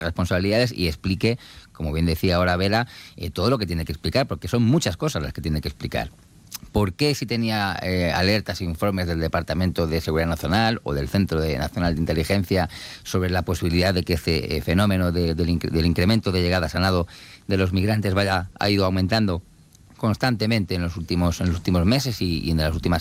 responsabilidades y explique, como bien decía ahora Vela, todo lo que tiene que explicar, porque son muchas cosas las que tiene que explicar. ¿Por qué si tenía alertas e informes del Departamento de Seguridad Nacional o del Centro Nacional de Inteligencia sobre la posibilidad de que este fenómeno del incremento de llegadas a nado de los migrantes ha ido aumentando constantemente en los últimos meses y en las últimas